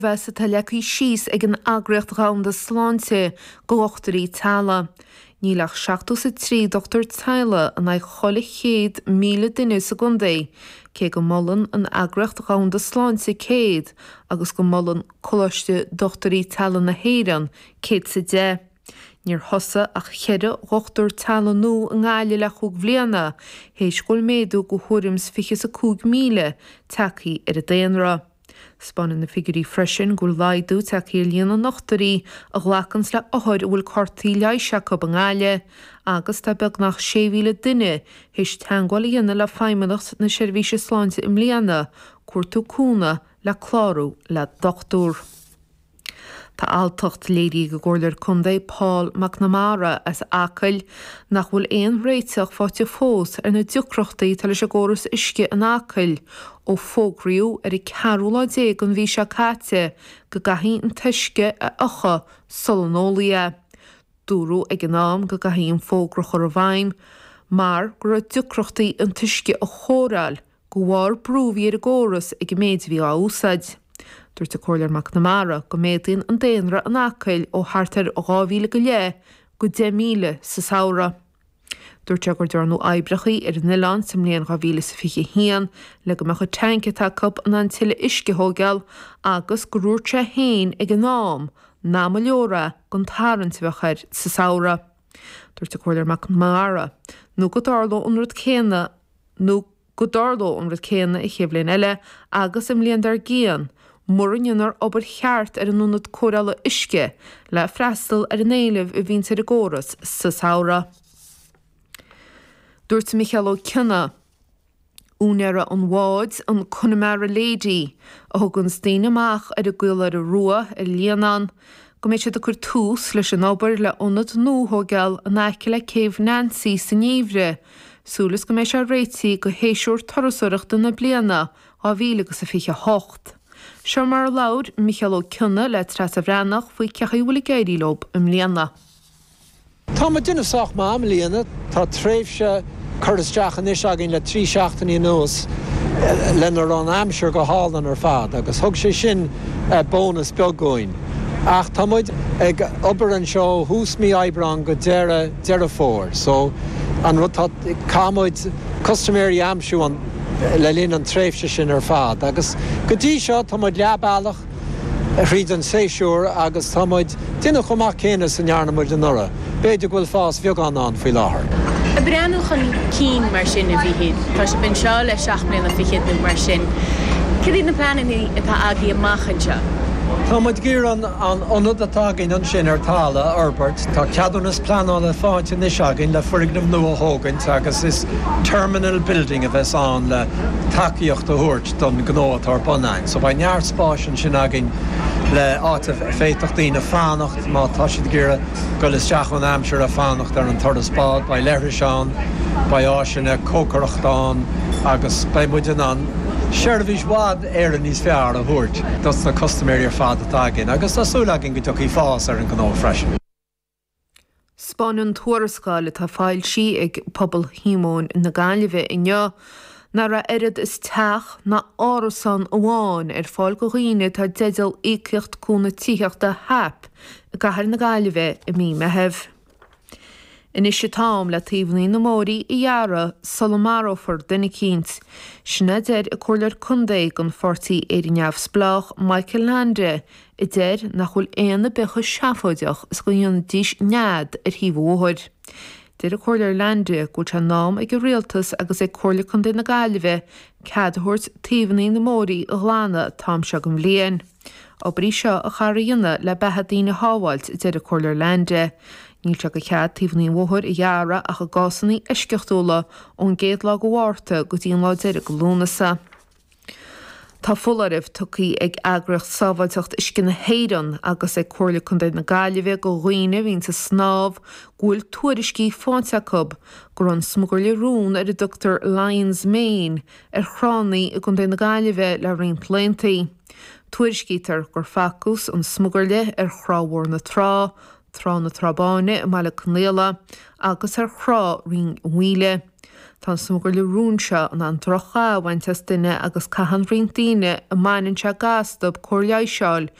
Bheasa tá lecaí síos ag an eagraíocht dhomhanda sláinte go uachtarí talla. Nílach 73 Dr. Tyler an ag chola 100,000 duine sa gundé, cé go mollan an eagraíocht dhomhanda sláinte céad agus go mollan coloiste Dr. Tyler na héireann céad sa 10. Níor thosa ach cheire Dr. Tyler nó an gáile le chuig bhliana, héis gúil méadú go thuairim's 25,000 tacaí ar a déanra. Spannin na figurí freisin gúil laidú tacaí líana nachtarí a ghlacans le áthir bhfuil cortaí leiseach go an gáile, agus tá beag nach 6,000 duine héis teangáil dhéanana le feimimeacht na seirbhíse sláinte im líana, cuairtú cúna le chlárú le dochtúr. Tá altocht léirí go gcóirlir chundé Paul McNamara as acail nach bhfuil éon réiteach fáte fós ar na diucrochtaí tal is agóras isce an acail ó fógraíú ar I 4 an bhí se cáte go gaithí an tuisce a ocha solanólia. Dúrú ag an nám go gaithí an fógrach ar a bhaim, mar gur a diucrochtaí an tuisce a chóráil go bhhar brúhí ar agóras ag méadhí á úsáid. Dúirt a Comhairle McNamara go méadaíonn an déanra an acail ó thart 8,000 go le go 10,000 sa saora. Dúirt gur dearnú oibrechaí ar an Oileán sa mbliain 2021 le go mecha tanca takeup an tiile isceógeal agus go rúirte féin ag an nám ná leora gon tarrant bhechair sa saora. Dúirt a Comhairle McNamara nó go darló an rud céanna I chéibhlín eile agus im líon dar géan, Murrinionar obair cheart ar an núnad córála isce le freistal ar an éileh a bhín ar agóras sa saora. Dúirt Michael O'Connor únera an bháid an Connemara Lady a thugann stíine amach ar a gcuil ar a rua ar líanán, go méid siad a chur tús leis an obair le ionad nóthógeal an aice le céimh Nancy sa Níomhre, súlas go méid se réití go héisiúr torasúireachta na bliana á 2028. Seo mar laur Michael O'Connor le tras a bhreannach faoi cechaí bhfuil géirí lob im líana. Tá ma duine soach má am líana, tá tréimhse chuisteach an is agin le 3 seachtaí nús lenar an amsir go hálan ar fad, agus thug sé sin bónus beagóin. Ach tá muid ag obair an seo hús mí eibreán go deire fór, so an rud tá cámuid customary amsú an le líon an tréimhse sin ar fad, agus go dtí seo tá muid leabhealach ríd an séisiúr agus tá muid duine chumach céine san nearnamid an nura. Beidir bhfuil fás bheag anán faoi láthair. A breanúch an cín mar sin a bhíhéad, tá sé ben seo le 7 mbliana fichiad mar sin. Cad na planí atá agaí amachchan seo? Tá muid gur an ionad atá gin an sin ar tála Albert, tá ceadúnas planála fáinte níos agin le furignam nua hógaint agus is terminal building a bheits an le takeíocht a thuirt don gnót ar Bonain. So ba neart spáisian sin agin le áta féitachtaí na fánacht má tá siad gire go le steach an amsir a fánacht ar an tardaspád ba leithre seán, ba áisina cócarachtán agus ba muidir an Seirbhís bhád ar an níos fearr a thuirt, das na customary ar fad atá gin, agus tá súla gin go tuí fás ar an gnó freisin. Spáinn tuarascáile tá fáil si ag pobl hímón na gáileheh inneo, nar a irid is teach na árasan amháin ar fáil go riine tá deidil éciocht cúna tíocht a hap a gahar na gáileheh I mí mehebh. In is tám le taobhnaí na mórí I dheara Solomarofar duine cínt. Sinna deir a chuirlir chundé gon fortaí éidirneamh splách Michael Landry I deir nach chuil éana becha seafóideach is go dhéanana díos nead ar híomhóthir. Deir a chuirlir Landry go te nám ag go rialtas agus ag chuirlir chundé na gáileheh cadthirt taobhnaí na mórí a ghána tám se go mbliain. Obair seo a charíonna le behadína hábhailt deir a chuirlir Landry. Níl se go chead taobhnaí mhóthir I dheara a go gásannaí isceachtóla ón géad lá go bhharrta go dtíon lá deir go lúnasa. Tá fularibh tucaí ag eagraíocht sábhailteacht iscin na héireann agus ag chuirla chun na gáileheh go dhaoine bhíonn sa snámh gúil tuairiscí fáinteachab gur an smugurla rún ar a Dr. Lyons Main ar chránaí I chun na gáileheh le rion plaintaí. Tuairiscítar gur facús an smugurla ar chrámhór na trá na trabáine I mala cnéala agus ar chrá ring mhuile. Tá smúgur le rúnse an trocha bhaintes duine agus cahan ring daine a mainan se gastab choirleid seáil